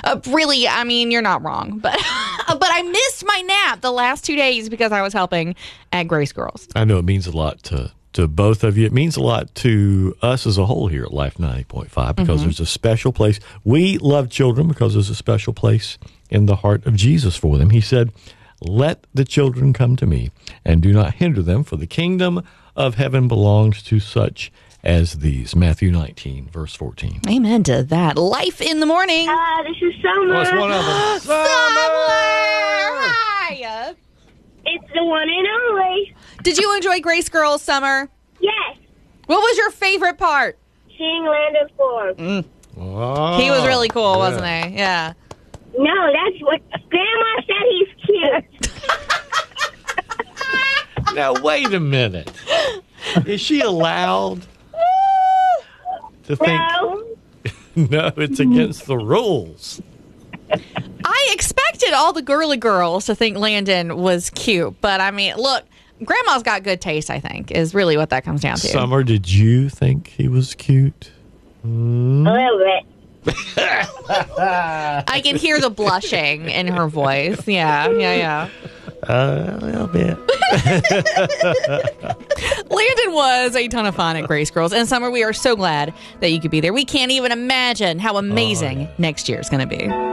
Really, I mean, you're not wrong. But but I missed my nap the last 2 days because I was helping at Grace Girls. I know it means a lot to both of you. It means a lot to us as a whole here at Life 90.5 because there's a special place. We love children because there's a special place in the heart of Jesus for them. He said, "Let the children come to me and do not hinder them, for the kingdom of heaven belongs to such as these." Matthew 19, verse 14. Amen to that. Life in the morning. This is Summer. What's one of them? Hi. It's the one and only. Did you enjoy Grace Girls, Summer? Yes. What was your favorite part? Seeing Landon Forbes. Oh, He was really cool, yeah. wasn't he? Yeah. No, that's what Grandma said. He's cute. Now, wait a minute. Is she allowed to think? No. No, it's against the rules. I expected all the girly girls to think Landon was cute, but I mean, look, Grandma's got good taste, I think, is really what that comes down to. Summer, did you think he was cute? A little bit. I can hear the blushing in her voice. Yeah. A little bit. Landon was a ton of fun at Grace Girls. And Summer, we are so glad that you could be there. We can't even imagine how amazing next year is going to be.